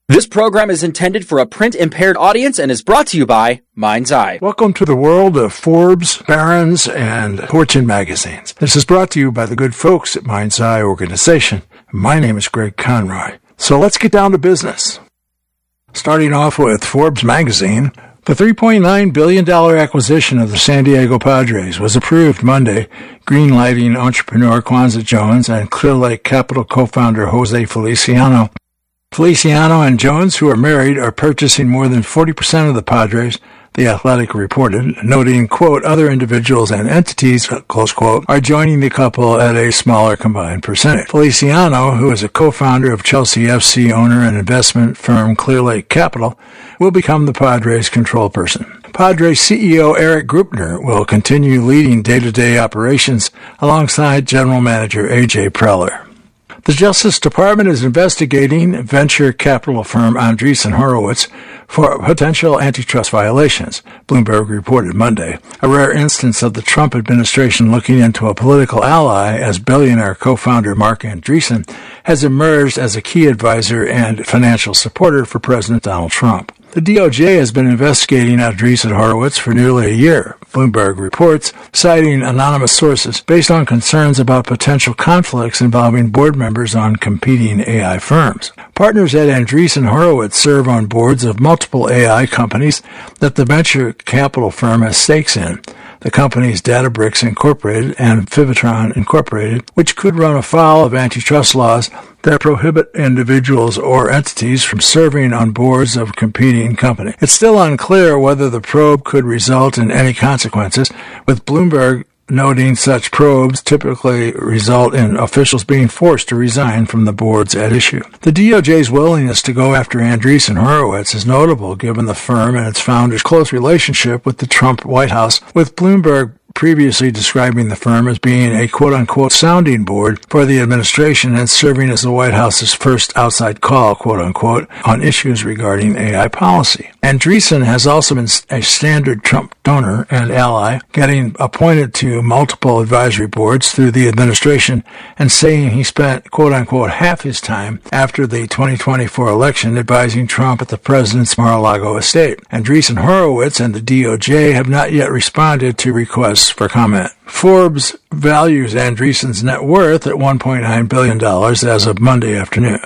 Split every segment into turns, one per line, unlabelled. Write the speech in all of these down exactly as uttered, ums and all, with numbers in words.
This program is intended for a print-impaired audience and is brought to you by Mind's Eye.
Welcome to the world of Forbes, Barron's, and Fortune magazines. This is brought to you by the good folks at Mind's Eye Organization. My name is Greg Conroy. So let's get down to business. Starting off with Forbes magazine, the three point nine billion dollars acquisition of the San Diego Padres was approved Monday, greenlighting entrepreneur Kwanza Jones and Clear Lake Capital co-founder Jose Feliciano. Feliciano and Jones, who are married, are purchasing more than forty percent of the Padres, The Athletic reported, noting, quote, other individuals and entities, close quote, are joining the couple at a smaller combined percentage. Feliciano, who is a co-founder of Chelsea F C owner and investment firm Clear Lake Capital, will become the Padres control person. Padres C E O Eric Grupner will continue leading day-to-day operations alongside General Manager A J Preller. The Justice Department is investigating venture capital firm Andreessen Horowitz for potential antitrust violations, Bloomberg reported Monday, a rare instance of the Trump administration looking into a political ally as billionaire co-founder Mark Andreessen has emerged as a key advisor and financial supporter for President Donald Trump. The D O J has been investigating Andreessen Horowitz for nearly a year, Bloomberg reports, citing anonymous sources based on concerns about potential conflicts involving board members on competing A I firms. Partners at Andreessen Horowitz serve on boards of multiple A I companies that the venture capital firm has stakes in. The companies Databricks Incorporated and Fivitron Incorporated, which could run afoul of antitrust laws that prohibit individuals or entities from serving on boards of competing companies. It's still unclear whether the probe could result in any consequences, with Bloomberg noting such probes typically result in officials being forced to resign from the boards at issue. The D O J's willingness to go after Andreessen Horowitz is notable given the firm and its founder's close relationship with the Trump White House, with Bloomberg previously describing the firm as being a quote-unquote sounding board for the administration and serving as the White House's first outside call, quote-unquote, on issues regarding A I policy. Andreessen has also been a standard Trump donor and ally, getting appointed to multiple advisory boards through the administration and saying he spent, quote-unquote, half his time after the twenty twenty-four election advising Trump at the president's Mar-a-Lago estate. Andreessen Horowitz and the D O J have not yet responded to requests for comment. Forbes values Andreessen's net worth at one point nine billion dollars as of Monday afternoon.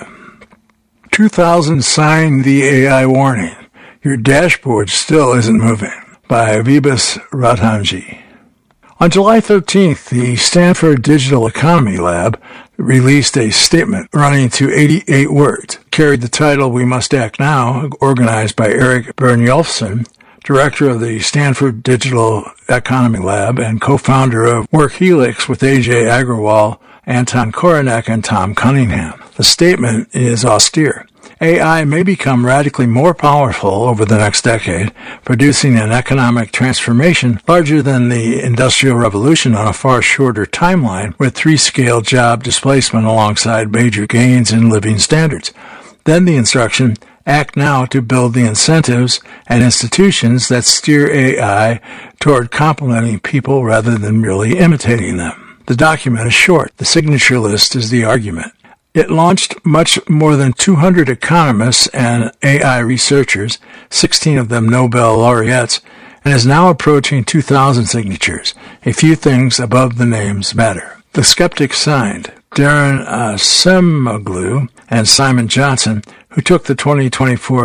two thousand signed the A I warning. Your dashboard still isn't moving. By Vibhas Ratanji. On July thirteenth, the Stanford Digital Economy Lab released a statement running to eighty-eight words, carried the title We Must Act Now, organized by Eric Bernjolfsson, director of the Stanford Digital Economy Lab and co-founder of WorkHelix with A J Agrawal, Anton Koronek, and Tom Cunningham. The statement is austere. A I may become radically more powerful over the next decade, producing an economic transformation larger than the Industrial Revolution on a far shorter timeline, with three-scale job displacement alongside major gains in living standards. Then the instruction, act now to build the incentives and institutions that steer A I toward complementing people rather than merely imitating them. The document is short. The signature list is the argument. It launched much more than two hundred economists and A I researchers, sixteen of them Nobel laureates, and is now approaching two thousand signatures. A few things above the names matter. The skeptics signed Darren Acemoglu and Simon Johnson, who took the twenty twenty-four